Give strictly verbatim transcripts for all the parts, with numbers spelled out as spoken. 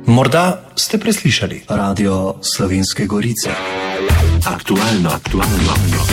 Morda ste preslišali Radio Slovenske Gorice. Aktualno, aktualno,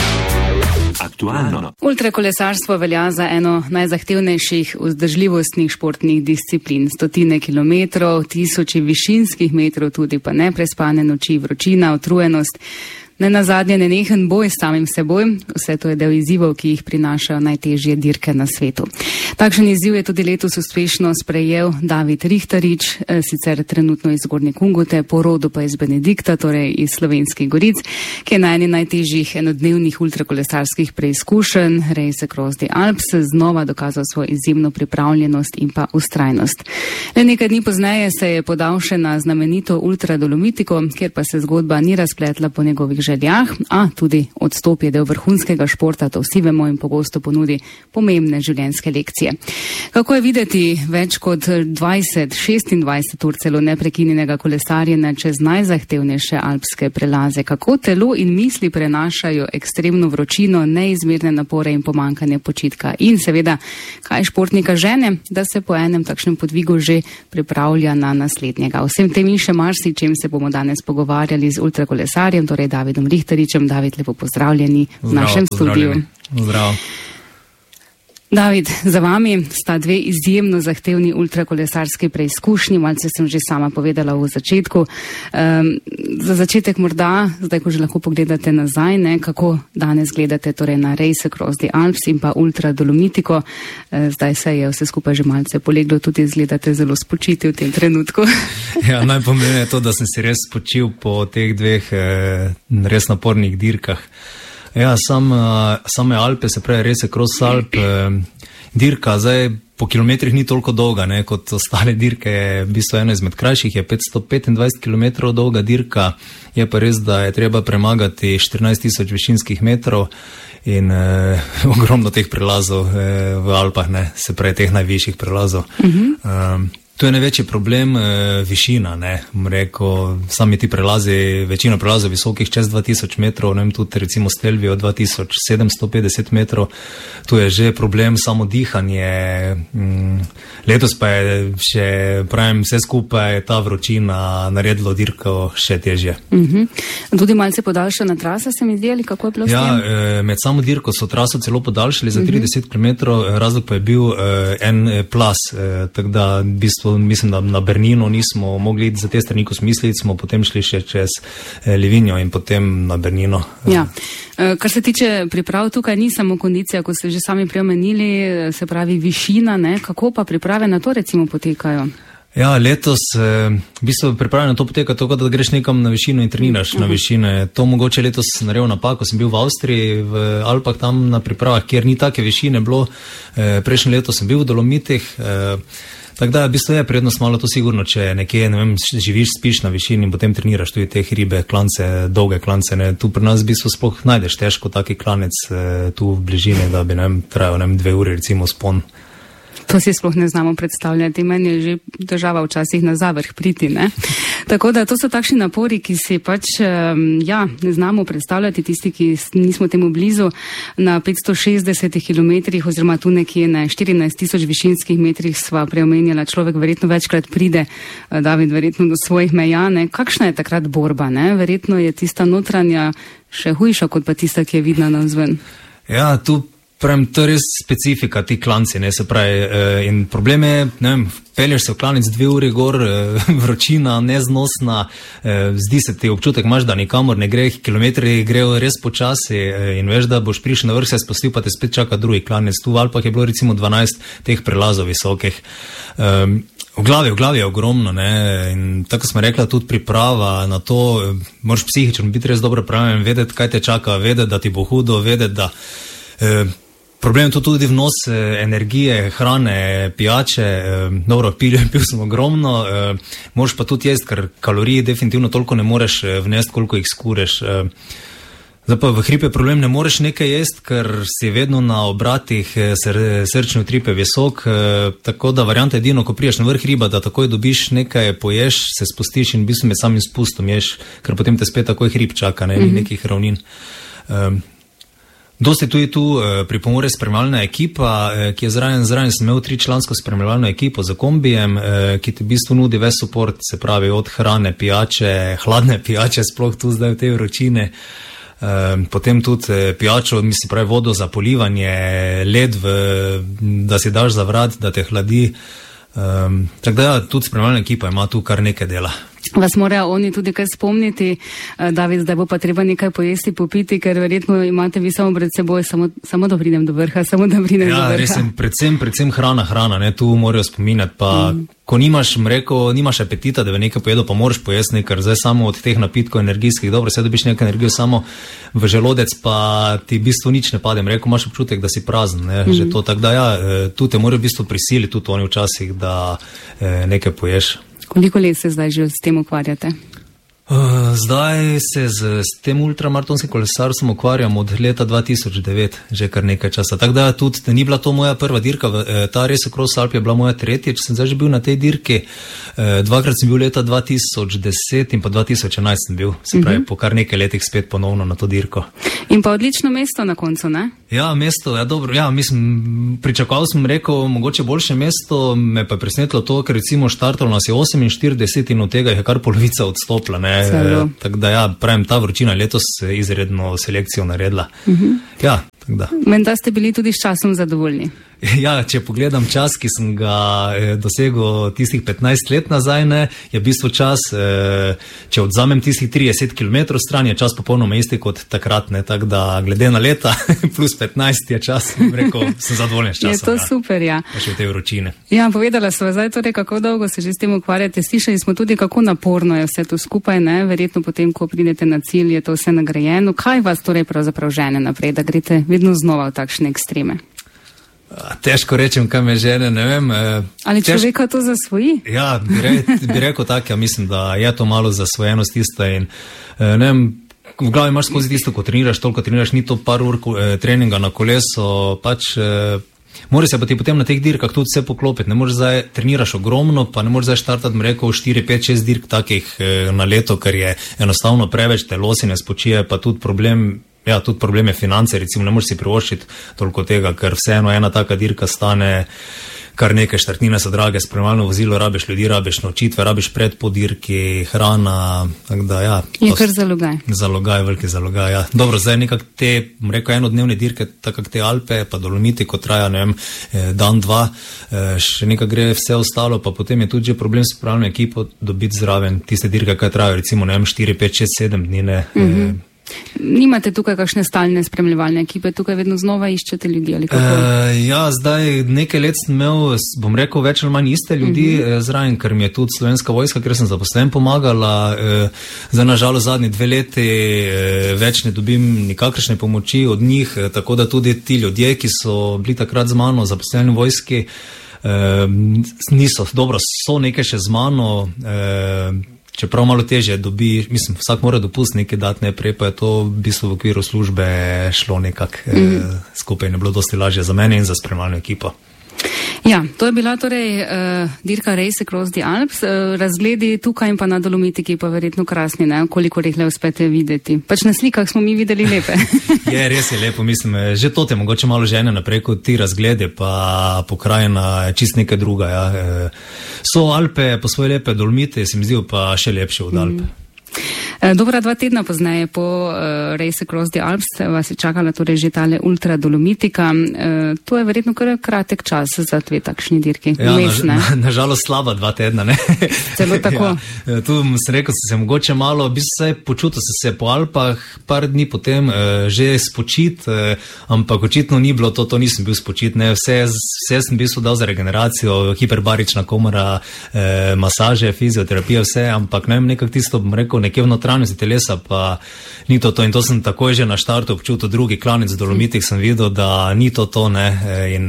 aktualno. Ultrakolesarstvo velja za eno najzahtevnejših vzdržljivostnih športnih disciplin. Stotine kilometrov, tisoči višinskih metrov, tudi pa neprespane noči, vročina, utrujenost. Ne nazadnje nenehen boj s samim seboj, vse to je del izzivov, ki jih prinašajo najtežje dirke na svetu. Takšen izziv je tudi letos uspešno sprejel David Rihtarič, sicer trenutno iz Zgornje Kungute, po rodu pa iz Benedikta, torej iz Slovenskih Goric, ki je na eni najtežjih enodnevnih ultrakolesarskih preizkušenj Race Across the Alps znova dokazal svojo izjemno pripravljenost in pa ustrajnost. Le nekaj dni pozneje se je podal še na znamenito ultradolomitiko, kjer pa se zgodba ni razpletla po njegovih željah, a tudi odstop je del vrhunskega športa, to vsi vemo, in pogosto ponudi pomembne življenjske lekcije. Kako je videti več kot dvajset, šestindvajset ur celo neprekinjenega kolesarjenja čez najzahtevnejše alpske prelaze? Kako telo in misli prenašajo ekstremno vročino, neizmerne napore in pomanjkanje počitka? In seveda, kaj športnika žene, da se po enem takšnem podvigu že pripravlja na naslednjega? Vsem tem in še marsičem se bomo danes pogovarjali z ultrakolesarjem, torej Davidom Rihtaričem. David, lepo pozdravljeni v Zdrav, našem studiu. Zdrav. David, za vami sta dve izjemno zahtevni ultrakolesarski preizkušnji, malce sem že sama povedala v začetku. Um, za začetek morda, zdaj ko že lahko pogledate nazaj, ne, kako danes gledate torej na Race Across the Alps in pa ultradolomitiko. Uh, zdaj se je vse skupaj že malce poleglo, tudi izgledate zelo spočiti v tem trenutku. Ja, najpomembneje je to, da sem si res spočil po teh dveh eh, res napornih dirkah. Ja, sam, same Alpe, se pravi Race Across Alp, dirka zdaj po kilometrih ni toliko dolga, ne, kot ostale dirke, v bistvu eno izmed krajših je petsto petindvajset kilometrov dolga dirka, je pa res, da je treba premagati štirinajst tisoč višinskih metrov in eh, ogromno teh prelazov eh, v Alpah, ne, se pravi teh najvišjih prelazov. Uh-huh. um, Tu je največji problem e, višina, ne, bom rekel, sami ti prelazi, večina prelazov visokih čez dva tisoč metrov, ne vem, tudi recimo Stelvio dva tisoč sedemsto petdeset metrov, tu je že problem samo dihanje, mm, letos pa je še, pravim, vse skupaj ta vročina naredilo dirko še težje. Uh-huh. Tudi malce podaljšana trasa se mi zdi, ali kako je bilo s tem? Ja, e, med samo dirko so traso celo podaljšali za trideset kilometrov, razlog pa je bil e, en plas, e, tako da v bistvu mislim, da na Bernino nismo mogli iti za te strani, ko smo mislili, smo potem šli še čez Livigno in potem na Bernino. Ja. Kar se tiče priprav, tukaj ni samo kondicija, ko ste že sami preomenili, se pravi višina, ne? Kako pa priprave na to recimo potekajo? Ja, letos v bistvu pripravljeno to poteka tako, da greš nekam na višino in treniraš uh-huh. na višine. To mogoče letos naredil napako, sem bil v Avstriji, v Alpah tam na pripravah, kjer ni take višine bilo. Prejšnje leto sem bil v Dolomitih, tako da v bistvu je prednost malo to sigurno, če nekje, ne vem, živiš, spiš na višini in potem treniraš tudi te hribe, klance, dolge klance. Ne. Tu pri nas v bistvu sploh najdeš težko taki klanec tu v bližini, da bi, ne vem, trajal, ne vem, dve uri recimo spon. To si sploh ne znamo predstavljati, meni je že država včasih na zavrh priti, ne? Tako da to so takšni napori, ki si pač, ja, ne znamo predstavljati, tisti, ki nismo temu blizu. Na petsto šestdeset kilometrih oziroma tu nekje na štirinajst tisoč višinskih metrih sva preomenjala, človek verjetno večkrat pride, David, verjetno do svojih meja, ne? Kakšna je takrat borba, ne? Verjetno je tista notranja še hujša, kot pa tista, ki je vidna navzven. Ja, tu pravim, to je res specifika, ti klanci, ne, se pravi, eh, in problem je, ne vem, pelješ se v klanec dve uri gor, eh, vročina, neznosna, eh, zdi se ti občutek imaš, da nikamor ne gre, kilometri grejo res počasi eh, in veš, da boš prišel na vrh, se spustil, pa te spet čaka drugi klanec. Tu v Alpah je bilo recimo dvanajst teh prelazov visokih. Um, V glavi, v glavi je ogromno, ne, in tako smo rekla, tudi priprava na to, moraš psihično biti res dobro pripravljen, vedeti, kaj te čaka, vedeti, da ti bo hudo, vedeti, da eh, problem je to tudi vnos eh, energije, hrane, pijače, eh, dobro, pil, pil sem ogromno, eh, moraš pa tudi jesti, ker kalorij definitivno toliko ne moreš eh, vnesti, koliko jih skureš. Eh, Zdaj pa v hripe problem, ne moreš nekaj jesti, ker si vedno na obratih, sr, srčni utrip je visok, eh, tako da varianta edino, ko priješ na vrh hriba, da takoj dobiš nekaj, poješ, se spustiš in v bistvu med samim spustom ješ, ker potem te spet takoj hrib čaka, ne, mm-hmm. nekih ravnin. Um, Dosti tudi tu eh, pripomore spremljalna ekipa, eh, ki je zraven, zraven sem imel tričlansko spremljalno ekipo za kombijem, eh, ki ti v bistvu nudi ves support, se pravi od hrane, pijače, hladne pijače, sploh tu zdaj v tej vročine. Uh, potem tudi uh, pijačo, mislim, pravi vodo za polivanje, led, v, da si daš za vrat, da te hladi. Um, tako da ja, tudi spremljalna ekipa ima tu kar nekaj dela. Vas morajo oni tudi kaj spomniti, David, zdaj bo pa treba nekaj pojesti, popiti, ker verjetno imate vi samo pred seboj, samo, samo da pridem do vrha, samo da pridem ja, do vrha. Ja, res je, predvsem, predvsem hrana, hrana, ne, tu morajo spominjati, pa mm. ko nimaš, mreko, nimaš apetita, da bi nekaj pojedel, pa moraš pojesti nekaj, zdaj samo od teh napitkov energijskih, dobro, se dobiš nekaj energijo samo v želodec, pa ti v bistvu nič ne pade, mreko, imaš občutek, da si prazen, ne, mm. že to, tako da ja, tu te morajo v bistvu prisiliti, tudi oni včasih, da eh, nekaj poješ. Koliko let se zdaj že s tem ukvarjate? Uh, zdaj se z, s tem ultramaratonskim kolesarstvom ukvarjam od leta dva tisoč devet, že kar nekaj časa. Tako da tudi ni bila to moja prva dirka, ta Race Across Alp je bila moja tretja, če sem zdaj že bil na tej dirki. Dvakrat sem bil leta dva tisoč deset in pa dva tisoč enajst sem bil, se pravi, uh-huh. po kar nekaj letih spet ponovno na to dirko. In pa odlično mesto na koncu, ne? Ja, mesto, ja, dobro, ja, mislim, pričakoval sem, rekel, mogoče boljše mesto, me pa je presnetilo to, ker recimo štartalo nas je oseminštirideset in od tega je kar polovica odstopila, ne? E, tako da ja, pravim, ta vročina letos izredno selekcijo naredila. Uh-huh. Ja, tako da. Menda ste bili tudi s časom zadovoljni. Ja, če pogledam čas, ki sem ga eh, dosegel tistih petnajst let nazaj, ne, je v bistvu čas, eh, če odzamem tistih trideset kilometrov stran, je čas popolnoma isti kot takrat, ne, tako da glede na leta plus petnajst je čas, rekel, sem zadovoljen s časom. Je to ja. Super, ja. Pa še v tej vročine. Ja, povedala sva zdaj torej, kako dolgo se že s tem ukvarjate, slišali smo tudi, kako naporno je vse to skupaj, ne, verjetno potem, ko pridete na cilj, je to vse nagrajeno. Kaj vas torej pravzaprav žene naprej, da greste vedno znova v takšne ekstreme? Težko rečem, kaj me žene, ne vem. Ali človeka to zasvoji? Ja, bi, re, bi rekel tako, ja, mislim, da je to malo zasvojenost tista in ne vem, v glavi imaš skozi tisto, ko treniraš, toliko treniraš, ni to par ur treninga na koleso, pač mora se pa ti potem na teh dirkah tudi vse poklopiti, ne moreš zdaj, treniraš ogromno, pa ne moreš zdaj štartati, rekel, štiri, pet, šest dirk takih na leto, ker je enostavno preveč, telo si ne spočije, pa tudi problem. Ja, tudi probleme finance, recimo ne moreš si privoščiti toliko tega, ker vseeno ena taka dirka stane kar nekaj, štartnine so drage, spremljalno vozilo, rabiš ljudi, rabiš nočitve, rabiš pred po dirki, hrana, tako da ja. Je kar zalogaj. Zalogaj, veliki zalogaj, ja. Dobro, zdaj nekak te, rekel, enodnevne dirke, tako te Alpe, pa Dolomiti, ko traja, ne vem, dan, dva, še nekaj gre vse ostalo, pa potem je tudi že problem s spremljalno ekipo dobiti zraven tiste dirke, kaj trajajo, recimo, ne vem, štiri, pet, šest, sedem dni, ne. Mm-hmm. Nimate tukaj kakšne stalne spremljevalne ekipe, tukaj vedno znova iščete ljudi ali kako? E, ja, zdaj nekaj let sem imel, bom rekel, več ali manj iste ljudi uh-huh. zraven, ker mi je tudi Slovenska vojska, ker sem zaposlen pomagala. E, zdaj nažalost zadnji dve leti e, več ne dobim nikakršne pomoči od njih, e, tako da tudi ti ljudje, ki so bili takrat z mano zaposleni v vojski, e, niso, dobro, so nekaj še z mano, e, čeprav malo težje dobi, mislim, vsak mora dopust nekaj dati, ne prej, pa je to v bistvu v okviru službe šlo nekak mm. eh, skupaj, ne bilo dosti lažje za mene in za spremljalno ekipo. Ja, to je bila torej uh, dirka Race Across the Alps, uh, razgledi tukaj in pa na Dolomitiki pa verjetno krasni, ne, koliko jih le uspete videti. Pač na slikah smo mi videli lepe. Je, res je lepo, mislim, že to te mogoče malo žene naprej, kot ti razglede, pa pokrajina je čist nekaj druga, ja. So Alpe po svoje lepe, Dolomiti se mi zdijo pa še lepše od Alpe. Mm. Dobra dva tedna pozneje po uh, Race Across the Alps vas je čakala torej že tale Ultra Dolomitika. Uh, to je verjetno kar kratek čas za dve takšni dirki. Ja, nažalost na, na slaba dva tedna, ne? Celo tako. Ja, tu sem rekel, sem se mogoče malo, bi se počutil se po Alpah, par dni potem uh, že spočit, uh, ampak očitno ni bilo to, to nisem bil spočit, ne? Vse, vse sem bil dal za regeneracijo, hiperbarična komora, uh, masaže, fizioterapija, vse, ampak ne vem, nekak tisto, bom rekel, nekje v notranjosti telesa, pa ni to to in to sem takoj že na štartu občutil, drugi klanec Dolomitih sem videl, da ni to to, ne, in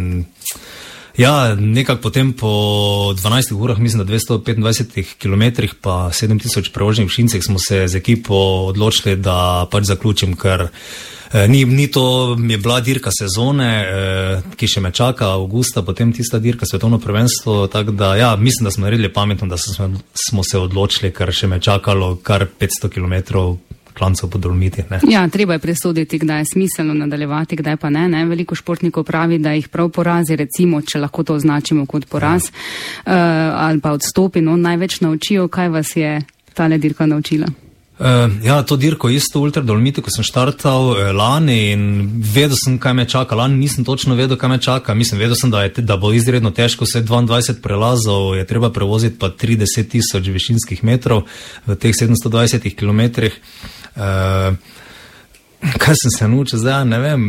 ja, nekak potem po dvanajstih urah, mislim, da dvesto petindvajsetih kilometrih pa sedem tisoč prevoženih v Šincih smo se z ekipo odločili, da pač zaključim, ker Ni, ni to, mi je bila dirka sezone, eh, ki še me čaka avgusta, potem tista dirka svetovno prvenstvo, tako da ja, mislim, da smo naredili pametno, da smo, smo se odločili, ker še me čakalo kar petsto kilometrov klancev po Dolomitih. Ne. Ja, treba je presoditi, kdaj je smiselno nadaljevati, kdaj pa ne, ne. Veliko športnikov pravi, da jih prav porazi, recimo, če lahko to označimo kot poraz, ja. uh, ali pa odstopi, no, največ naučijo. Kaj vas je tale dirka naučila? Uh, ja, to dirko isto Ultra Dolomiti, ko sem štartal eh, lani in vedel sem, kaj me čaka. Lani nisem točno vedel, kaj me čaka. Mislim, vedel sem, da, je, da bo izredno težko, vse dvaindvajset prelazov je treba prevoziti pa trideset tisoč višinskih metrov v teh sedemsto dvajset kilometrih. Uh, kaj sem se naučil zdaj, ne vem.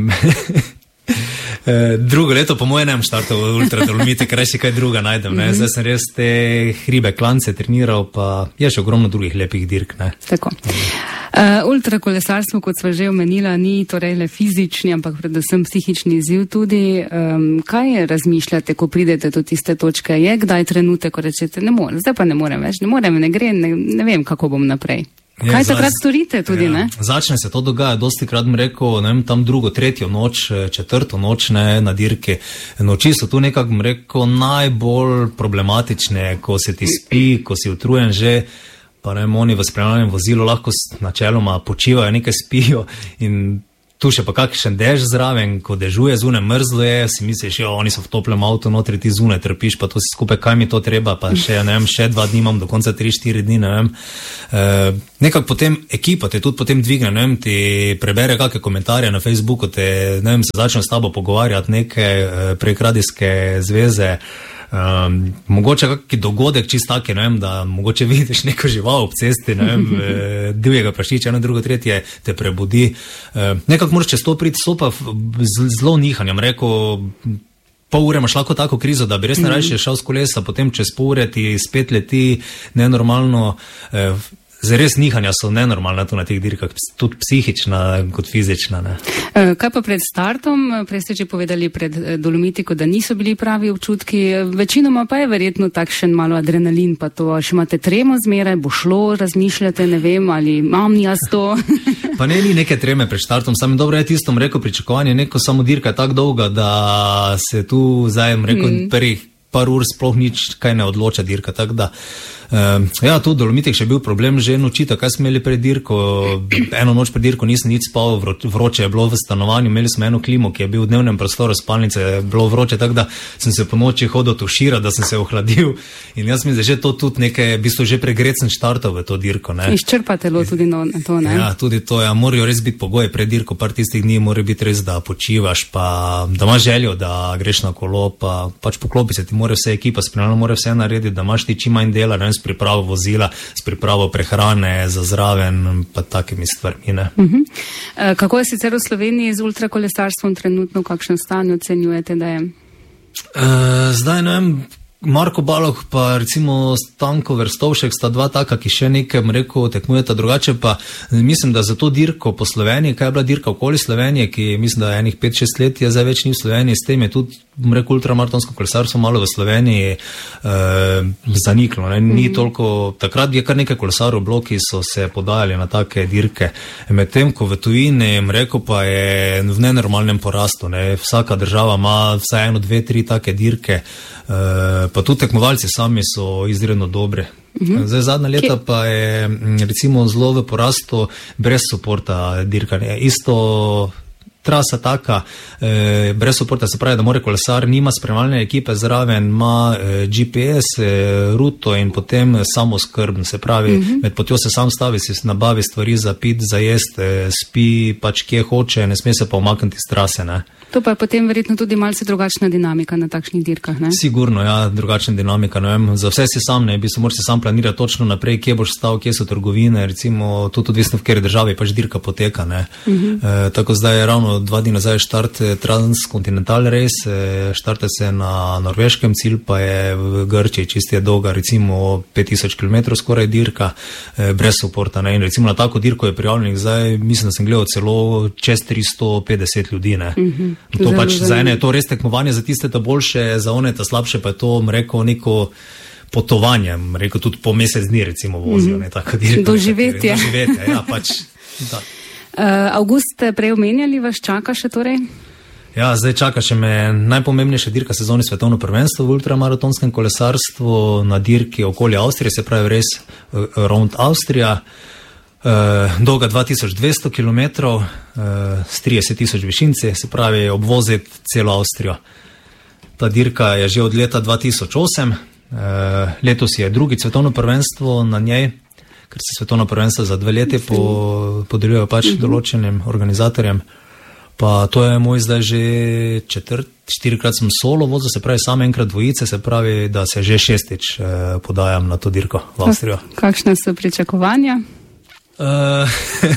Drugo leto po mojem nem štartal v Ultra Dolomiti, ker še kaj druga najdem. Ne? Zdaj sem res te hribe, klance treniral, pa je še ogromno drugih lepih dirk. Ne? Tako. Uh, ultrakolesarstvo, kot sva že omenila, ni torej le fizični, ampak predvsem psihični izziv tudi. Um, kaj razmišljate, ko pridete do tiste točke? Je kdaj trenutek, ko rečete, ne morem, zdaj pa ne morem več, ne morem, ne gre, ne, ne vem, kako bom naprej. Je, kaj takrat storite tudi, ja, ne? Začne se to dogaja, dosti krat mi rekel, ne vem, tam drugo, tretjo noč, četrto noč, ne, na dirki. Noči so tu nekako, mi rekel, najbolj problematične, ko se ti spi, ko si utrujen že, pa ne vem, oni v spremljanjem vozilu lahko načeloma počivajo, nekaj spijo in tu še pa kakšen dež zraven, ko dežuje, zune mrzlo je, si misliš, jo, oni so v toplem avtu, notri ti zune trpiš, pa to si skupaj, kaj mi to treba, pa še, ne vem, še dva dni imam, do konca tri, štiri dni, ne vem. E, nekako potem ekipa te tudi potem dvigne, ne vem, ti prebere kakšne komentarje na Facebooku, te, ne vem, se začne s tabo pogovarjati neke prek radijske zveze. Um, mogoče kakšen dogodek čist taki, ne vem, da mogoče vidiš neko žival ob cesti, ne vem, divjega prašiča, eno, drugo, tretje te prebudi. Uh, nekako moraš čez to priti, so pa zelo nihanjem, rekel, pol ure imaš lahko tako krizo, da bi res najrajši šel s kolesa, potem čez pol ure ti spet leti nenormalno. Uh, Zares nihanja so nenormalna tu na teh dirkah, tudi psihična kot fizična. Ne. Kaj pa pred startom? Prej ste že povedali pred Dolomitiko, da niso bili pravi občutki. Večinoma pa je verjetno takšen malo adrenalin, pa to, še imate tremo zmeraj, bo šlo, razmišljate, ne vem, ali imam jaz to. Pa ne, ni neke treme pred startom, sam dobro je tistom rekel, pričakovanje, neko samo dirka je tako dolga, da se tu zdaj, rekel, mm. prvih par ur sploh nič kaj ne odloča dirka, tako da Uh, ja, tu v Dolomitih še bil problem že nočita, kaj smo imeli pred dirko, eno noč pred dirko nisem nič spal, vroče je bilo v stanovanju, imeli smo eno klimo, ki je bil v dnevnem prostoru spalnice, je bilo vroče, tako da sem se po noči hodil tuširati, da sem se ohladil in jaz mi zdaj že to tudi nekaj, v bistvu že pregret sem štartal v to dirko. Ne. Izčrpa telo tudi no, to, ne? Ja, tudi to, ja, morajo res biti pogoji pred dirko, par tistih dni mora biti res, da počivaš, pa da imaš željo, da greš na kolo, pa pač poklopi se ti, mora vse ekipa, spremljeno mora vse narediti, da imaš ti čim manj dela, ne, s pripravo vozila, s pripravo prehrane za zraven, pa takimi stvarmi. Ne. Uh-huh. E, kako je sicer v Sloveniji z ultrakolesarstvom trenutno, v kakšnem stanju ocenjujete, da je? E, zdaj ne vem, Marko Baloh pa recimo Stanko Verstovšek sta dva taka, ki še nekaj, rekel, tekmujeta drugače, pa mislim, da za to dirko po Sloveniji, kaj je bila dirka okoli Slovenije, ki mislim, da je enih pet šest let je zdaj več ni v Sloveniji, s tem je tudi, rekel, ultramaratonsko kolesarstvo malo v Sloveniji eh, zaniklo. Ne? Ni mm-hmm. toliko, takrat je kar nekaj kolesarov bilo, ki so se podajali na take dirke. Medtem, ko v tujini, rekel, pa je v nenormalnem porastu. Ne? Vsaka država ima vsaj eno, dve, tri take dirke, eh, pa tudi tekmovalci sami so izredno dobre. Uh-huh. Zdaj zadnja leta pa je recimo zelo v porastu brez suporta dirkanja. Isto trasa taka, eh, brez suporta, se pravi, da more kolesar, nima spremljalne ekipe zraven, ima eh, G P S, eh, ruto in potem samo skrbn, se pravi, uh-huh. med potjo se sam stavi, si nabavi stvari za pit, za jest, eh, spi pač kje hoče, ne sme se pa umakniti iz trase, ne. To pa je potem verjetno tudi malce drugačna dinamika na takšnih dirkah, ne? Sigurno, ja, drugačna dinamika, ne vem, za vse si sam, ne, bi se moraš sam planirati točno naprej, kje boš stal, kje so trgovine, recimo, tudi odvisno v kateri državi pač dirka poteka, ne. Uh-huh. E, tako zdaj je ravno dva dni nazaj štart Transcontinental Race, e, štarte se na norveškem, cilj pa je v Grčiji, čisto je dolga, recimo pet tisoč kilometrov skoraj dirka, e, brez suporta, ne, in recimo na tako dirko je prijavljenih zdaj, mislim, da sem gledal celo čez tristo petdeset ljudi, ne. Uh-huh. To zelo, pač zelo. Za ene je to res tekmovanje, za tiste ta boljše, za one ta slabše pa je to, rekel, neko potovanje, rekel, tudi po mesec dni recimo vozijo, ne, tako dirka. Doživetje. Doživetje, ja, pač. Da. Uh, Avgust ste prej omenjali, vas čaka še torej? Ja, zdaj čaka še me najpomembnejša dirka sezoni svetovno prvenstvo v ultramaratonskem kolesarstvu na dirki okoli Avstrije, se pravi res uh, Round Avstrija. dolga dva tisoč dvesto kilometrov, s trideset tisoč višinci, se pravi obvoziti celo Avstrijo. Ta dirka je že od leta dva tisoč osem, letos je drugi svetovno prvenstvo na njej, ker se svetovno prvenstvo za dve leti po, podeljujejo pač določenim organizatorjem. Pa to je moj zdaj že četrt, štirikrat sem solo vozil, se pravi sam enkrat dvojice, se pravi, da se že šestič eh, podajam na to dirko v Avstrijo. Kakšne so pričakovanja? Uh,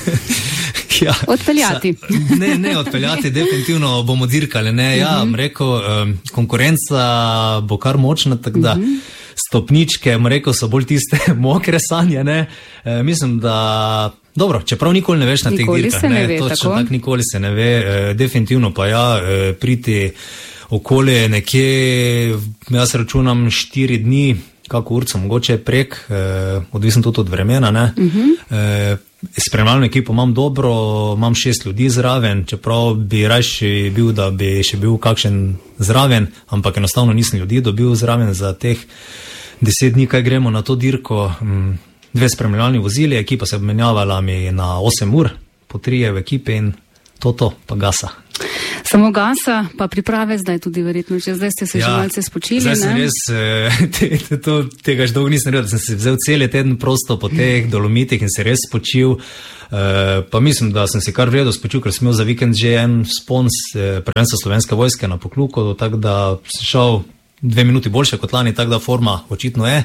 ja, odpeljati. Sa, ne, ne odpeljati, definitivno bomo dirkali. Ne, ja, uh-huh. rekel, um, konkurenca bo kar močna, tako da uh-huh. stopničke, rekel, so bolj tiste mokre sanje. Ne. E, mislim, da dobro, čeprav nikoli ne veš na teh dirkah, ne, ne točno tako, nikoli se ne ve, e, definitivno pa ja, e, priti okoli nekje, jaz računam štiri dni, kako urco, mogoče prek, eh, odvisno tudi od vremena, ne. Uh-huh. Eh, spremljalno ekipo imam dobro, imam šest ljudi zraven, čeprav bi rajši bil, da bi še bil kakšen zraven, ampak enostavno nisem ljudi dobil zraven za teh deset dni, kaj gremo na to dirko. Dve spremljalni vozili, ekipa se obmenjavala mi na osem ur, po trije v ekipi in to, to, pa gasa. Samo gasa, pa priprave zdaj tudi verjetno, če zdaj ste se ja, že malce spočili. Zdaj sem ne? res, te, te, to, tega že dolgo nisem naredil, da sem se vzel cel teden prosto po teh dolomitih in se res spočil. Uh, pa mislim, da sem se kar vredo spočil, ker sem imel za vikend že en spons eh, prvenstva Slovenske vojske na Pokluku, tako da sem šel dve minuti boljše kot lani, tako da forma očitno je.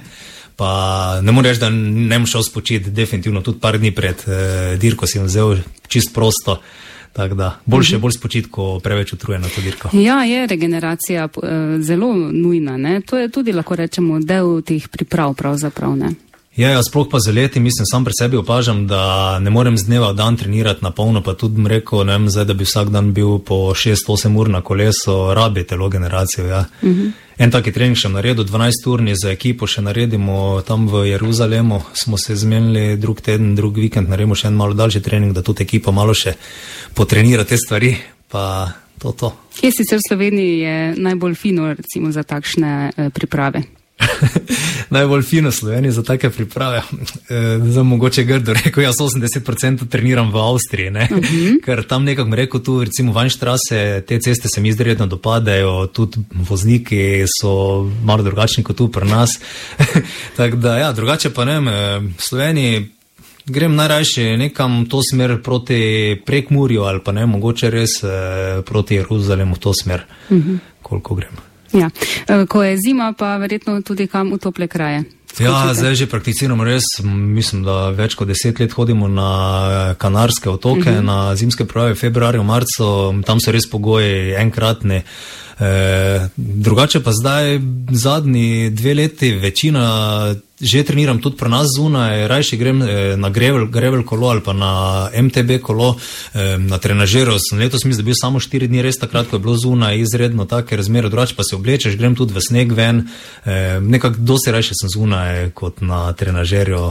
Pa ne morem reči, da ne bom šel spočiti, definitivno tudi par dni pred eh, dirko sem vzel čist prosto. Tako da, boljše je bolj spočiti, ko preveč utruje na to dirko. Ja, je regeneracija uh, zelo nujna, ne? To je tudi, lahko rečemo, del teh priprav pravzaprav, ne? Ja, ja, sploh pa za leti, mislim, sam pri sebi opažam, da ne morem z dneva v dan trenirati na polno, pa tudi bom rekel, ne vem, zdaj, da bi vsak dan bil po šest osem ur na koleso, rabi telo generacijo, ja. Uh-huh. En taki trening še naredil, dvanajst urni za ekipo še naredimo tam v Jeruzalemu, smo se zmenili drug teden, drug vikend, naredimo še en malo daljši trening, da tudi ekipa malo še potrenira te stvari, pa to, to. Kje sicer v Sloveniji je najbolj fino, recimo, za takšne eh, priprave? Najbolj fino Sloveniji za take priprave. E, zdaj mogoče grdo rekel, jaz osemdeset procentov treniram v Avstriji, ne? Uh-huh. Ker tam nekako mi rekel, tu recimo Weinstraße, te ceste se mi izredno dopadajo, tudi vozniki so malo drugačni kot tu pri nas. Tako da ja, drugače pa ne, v Sloveniji grem najrajši nekam to smer proti Prekmurju ali pa ne, mogoče res eh, proti Jeruzalemu v to smer, uh-huh. koliko grem. Ja, ko je zima, pa verjetno tudi kam v tople kraje. Skočite. Ja, zdaj že prakticiramo res, mislim, da več kot deset let hodimo na Kanarske otoke, uh-huh. na zimske prave, februarju, marcu, tam so res pogoji enkratni. E, drugače pa zdaj zadnji dve leti večina že treniram tudi pri nas zunaj, rajši grem na gravel, gravel kolo ali pa na em te be kolo, na trenažero. Sem letos mislim, da bil samo štiri dni, res takrat, ko je bilo zunaj izredno take razmere, drugače pa se oblečeš, grem tudi v sneg ven, nekako dosti rajši sem zunaj kot na trenažerjo.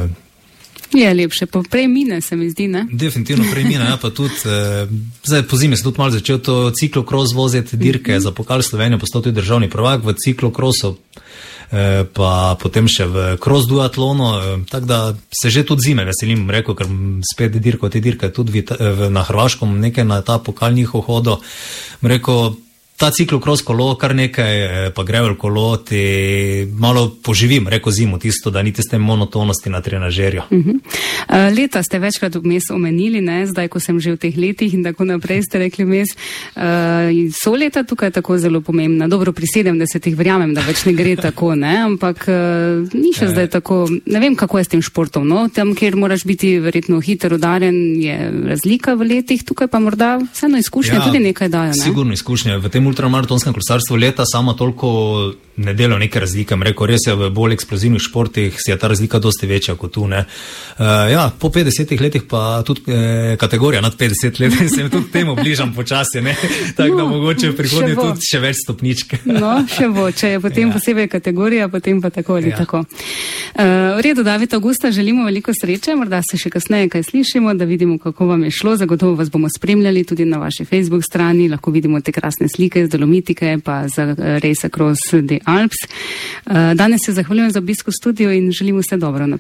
Je lepše, pa prej mine se mi zdi, ne? Definitivno prej mine, ja, pa tudi, eh, zdaj po zimi se tudi malo začel to ciklokros voziti dirke, mm-hmm. za pokal Slovenije postal tudi državni prvak v ciklokrosu, eh, pa potem še v cross duatlonu, eh, tako da se že tudi zime veselim, rekel, ker spet dirko, te dirke tudi v, v, na Hrvaškom nekaj na ta pokal njihov hodo, rekel, ta ciklokros kolo, kar nekaj, pa gravel kolo, ti malo poživim, reko zimo, tisto, da niti s tem monotonosti na trenažerju. Uh-huh. Leta ste večkrat vmes omenili, ne, zdaj, ko sem že v teh letih in tako naprej ste rekli vmes, uh, so leta tukaj tako zelo pomembna. Dobro, pri sedemdesetih verjamem, da več ne gre tako, ne, ampak uh, ni še zdaj tako, ne vem, kako je s tem športom, no, tam, kjer moraš biti verjetno hiter, udaren, je razlika v letih, tukaj pa morda vseeno izkušnje ja, tudi nekaj dajo, ne? Sigurno izkušnje, v tem ultramaratonskem kolesarstvu leta sama toliko ne delajo neke razlike. Rekel, res je v bolj eksplozivnih športih, si je ta razlika dosti večja kot tu. Ne. Uh, ja, po petdesetih letih pa tudi eh, kategorija nad petdeset let in se mi tudi temu bližam počasi, ne. Tako no, da mogoče v prihodnje še tudi še več stopničke. No, še bo, če je potem ja. posebej kategorija, potem pa tako ali ja. tako. Uh, v redu, David, Augusta, želimo veliko sreče, morda se še kasneje kaj slišimo, da vidimo, kako vam je šlo. Zagotovo vas bomo spremljali tudi na vaši Facebook strani, lahko vidimo te krasne slike z Dolomitike, pa za Race Across the Alps. Danes se zahvaljujem za obisk v studiu in želim vse dobro naprej.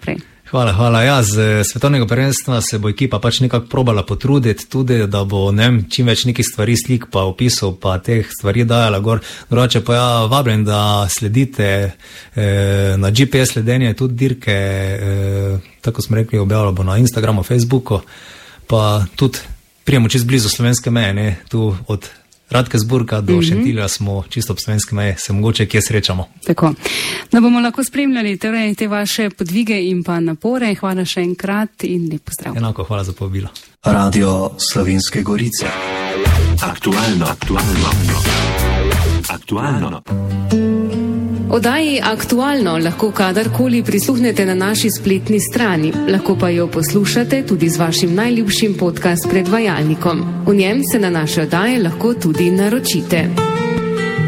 Hvala, hvala. Ja, z svetovnega prvenstva se bo ekipa pač nekako probala potruditi tudi, da bo, ne vem, čim več nekih stvari, slik pa opisov pa teh stvari dajala gor. Drugače pa ja, vabljam, da sledite eh, na G P S sledenje tudi dirke, eh, tako smo rekli, objavljamo bo na Instagramu, Facebooku, pa tudi prijemo čist blizu slovenske meje, ne, tu od Radkersburga do mm-hmm. Šentilja smo čisto ob slovenski meji, se mogoče kje srečamo. Tako, da bomo lahko spremljali torej te vaše podvige in pa napore. Hvala še enkrat in lep pozdrav. Enako, hvala za povabilo. Radio Slovenske Gorice. Aktualno, aktualno, aktualno. Oddaji Aktualno lahko kadarkoli prisluhnete na naši spletni strani, lahko pa jo poslušate tudi z vašim najljubšim podcast predvajalnikom. V njem se na naše oddaje lahko tudi naročite.